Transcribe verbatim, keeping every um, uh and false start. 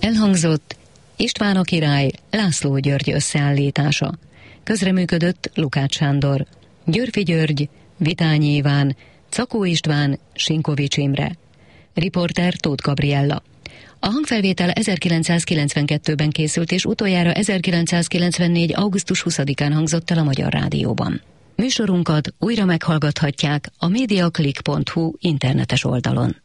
Elhangzott István a király, László György összeállítása. Közreműködött Lukács Sándor, Györfi György, Vitányi Iván, Cakó István, Sinkovics Imre. Riporter Tóth Gabriella. A hangfelvétel ezerkilencszázkilencvenkettőben készült, és utoljára ezerkilencszázkilencvennégy. augusztus huszadikán hangzott el a Magyar Rádióban. Műsorunkat újra meghallgathatják a mediaclick pont hu internetes oldalon.